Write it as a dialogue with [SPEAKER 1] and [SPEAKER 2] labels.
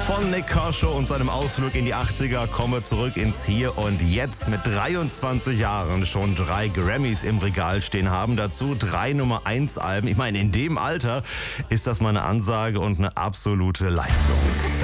[SPEAKER 1] Von Nik Kershaw und seinem Ausflug in die 80er kommen wir zurück ins Hier und Jetzt. Mit 23 Jahren schon 3 Grammys im Regal stehen haben. Dazu 3 Nummer-1-Alben. Ich meine, in dem Alter ist das mal eine Ansage und eine absolute Leistung.